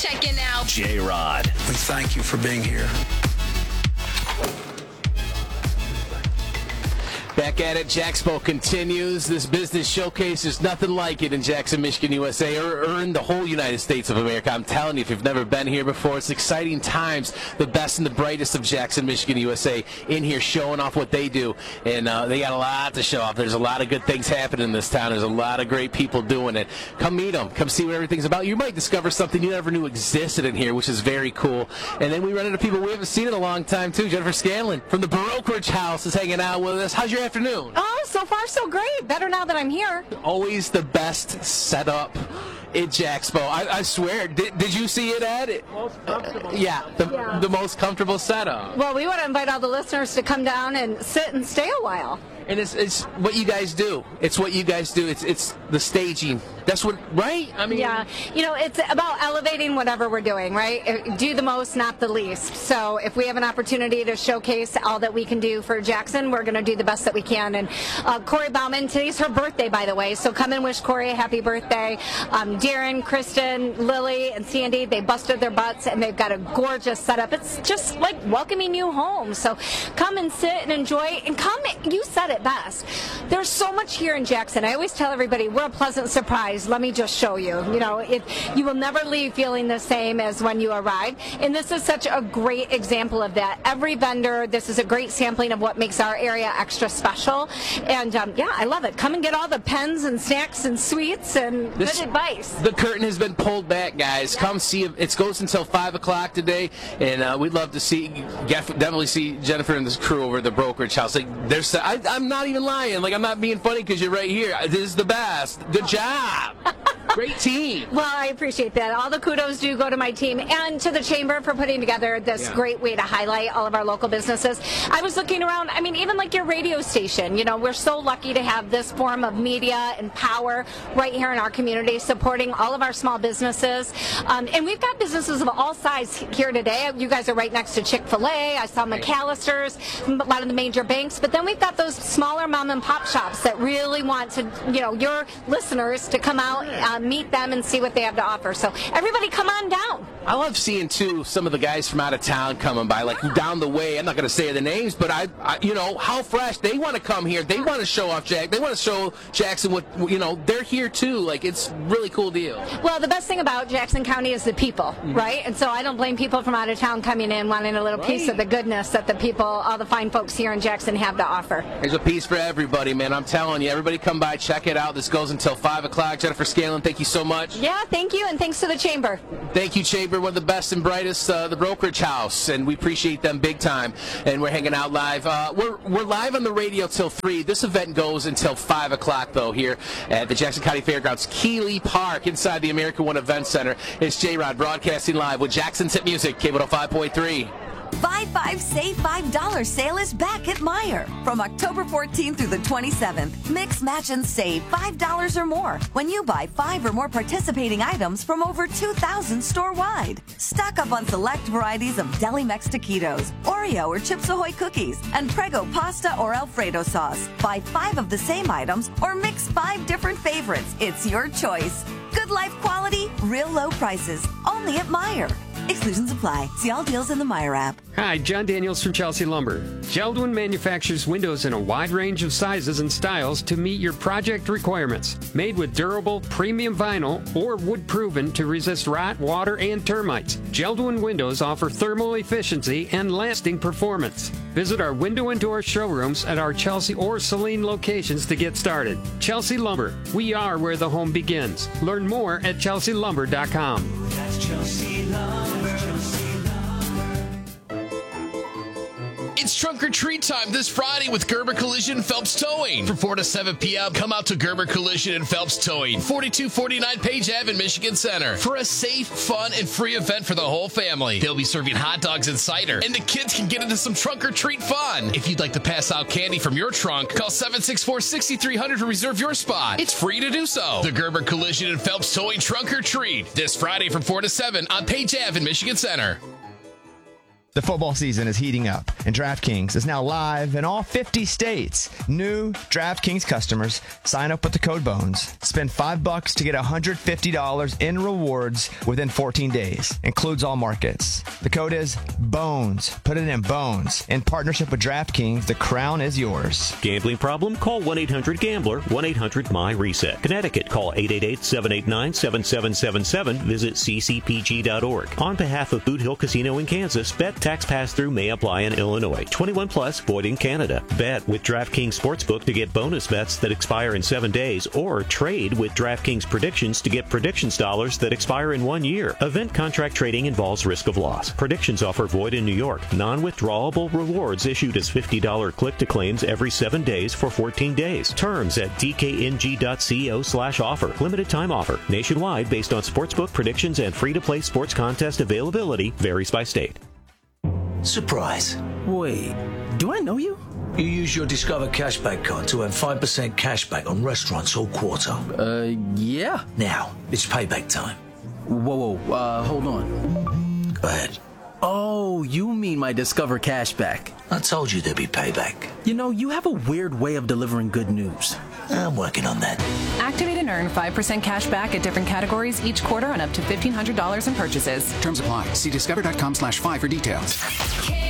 checking out J-Rod. We thank you for being here. Back at it, Jaxpo continues. This business showcase, there's nothing like it in Jackson, Michigan, USA, or in the whole United States of America. I'm telling you, if you've never been here before, it's exciting times. The best and the brightest of Jackson, Michigan, USA in here showing off what they do. And they got a lot to show off. There's a lot of good things happening in this town. There's a lot of great people doing it. Come meet them. Come see what everything's about. You might discover something you never knew existed in here, which is very cool. And then we run into people we haven't seen in a long time, too. Jennifer Scanlon from the Brokerage House is hanging out with us. How's your afternoon? Oh, so far so great. Better now that I'm here. Always the best setup at Jaxpo. I swear. Did you see it, Ed? Most comfortable. The most comfortable setup. Well, we want to invite all the listeners to come down and sit and stay a while. And it's what you guys do. It's what you guys do. It's the staging. That's what, right? I mean, yeah. You know, it's about elevating whatever we're doing, right? Do the most, not the least. So if we have an opportunity to showcase all that we can do for Jackson, we're going to do the best that we can. And Corey Bauman, today's her birthday, by the way. So come and wish Corey a happy birthday. Darren, Kristen, Lily, and Sandy, they busted their butts, and they've got a gorgeous setup. It's just like welcoming you home. So come and sit and enjoy. And come, you said it best. There's so much here in Jackson. I always tell everybody, we're a pleasant surprise. Let me just show you. You know, you will never leave feeling the same as when you arrived. And this is such a great example of that. Every vendor, this is a great sampling of what makes our area extra special. And yeah, I love it. Come and get all the pens and snacks and sweets and good advice. The curtain has been pulled back, guys. Come see it. It goes until 5 o'clock today, and we'd love to definitely see Jennifer and this crew over at the Brokerage House. Like, I'm not even lying. Like, I'm not being funny because you're right here. This is the best. Good job. Great team. Well, I appreciate that. All the kudos do go to my team and to the Chamber for putting together this great way to highlight all of our local businesses. I was looking around, I mean, even like your radio station, you know, we're so lucky to have this form of media and power right here in our community supporting all of our small businesses. And we've got businesses of all sizes here today. You guys are right next to Chick-fil-A. I saw McAllister's, a lot of the major banks. But then we've got those smaller mom and pop shops that really want to, you know, your listeners to come out, meet them and see what they have to offer. So everybody come on down. I love seeing, too, some of the guys from out of town coming by, like down the way. I'm not going to say the names, but I you know, how fresh. They want to come here. They want to show off They want to show Jackson what, you know, they're here, too. Like, it's a really cool deal. Well, the best thing about Jackson County is the people, right? And so I don't blame people from out of town coming in wanting a little piece of the goodness that the people, all the fine folks here in Jackson have to offer. There's a piece for everybody, man. I'm telling you. Everybody come by, check it out. This goes until 5 o'clock. Jennifer Scanlon, thank you so much. Yeah, thank you, and thanks to the Chamber. Thank you, Chamber. One of the best and brightest, the Brokerage House, and we appreciate them big time. And we're hanging out live. We're live on the radio till 3. This event goes until 5 o'clock, though, here at the Jackson County Fairgrounds, Keeley Park, inside the America One Event Center. It's J-Rod broadcasting live with Jackson's Hit Music, K105.3. Buy 5, Save $5 sale is back at Meijer. From October 14th through the 27th, mix, match, and save $5 or more when you buy 5 or more participating items from over 2,000 store-wide. Stock up on select varieties of Deli Mex taquitos, Oreo or Chips Ahoy cookies, and Prego pasta or Alfredo sauce. Buy 5 of the same items or mix 5 different favorites. It's your choice. Good life quality, real low prices. Only at Meijer. Exclusions apply. See all deals in the Meijer app. Hi, John Daniels from Chelsea Lumber. Jeld-Wen manufactures windows in a wide range of sizes and styles to meet your project requirements. Made with durable, premium vinyl or wood-proven to resist rot, water, and termites. Jeld-Wen windows offer thermal efficiency and lasting performance. Visit our window and door showrooms at our Chelsea or Saline locations to get started. Chelsea Lumber. We are where the home begins. Learn more at chelsealumber.com. That's Chelsea Lumber. It's trunk or treat time this Friday with Gerber Collision and Phelps Towing. From 4 to 7 p.m., come out to Gerber Collision and Phelps Towing, 4249 Page Ave in Michigan Center, for a safe, fun, and free event for the whole family. They'll be serving hot dogs and cider, and the kids can get into some trunk or treat fun. If you'd like to pass out candy from your trunk, call 764-6300 to reserve your spot. It's free to do so. The Gerber Collision and Phelps Towing Trunk or Treat, this Friday from 4 to 7 on Page Ave in Michigan Center. The football season is heating up, and DraftKings is now live in all 50 states. New DraftKings customers sign up with the code BONES. Spend $5 to get $150 in rewards within 14 days. Includes all markets. The code is BONES. Put it in BONES. In partnership with DraftKings, the crown is yours. Gambling problem? Call 1-800-GAMBLER, 1-800-MY-RESET. Connecticut, call 888-789-7777. Visit ccpg.org. On behalf of Boot Hill Casino in Kansas, bet tax pass-through may apply in Illinois. 21 plus, void in Canada. Bet with DraftKings Sportsbook to get bonus bets that expire in 7 days, or trade with DraftKings Predictions to get predictions dollars that expire in 1 year. Event contract trading involves risk of loss. Predictions offer void in New York. Non-withdrawable rewards issued as $50 click-to-claims every 7 days for 14 days. Terms at dkng.co/offer. Limited time offer. Nationwide based on sportsbook predictions and free-to-play sports contest availability. Varies by state. Surprise. Wait, do I know you? You use your Discover Cashback card to earn 5% cashback on restaurants all quarter. Yeah. Now, it's payback time. Whoa, hold on. Go ahead. Oh, you mean my Discover Cashback. I told you there'd be payback. You know, you have a weird way of delivering good news. I'm working on that. Activate and earn 5% cash back at different categories each quarter on up to $1,500 in purchases. Terms apply. See discover.com/5 for details.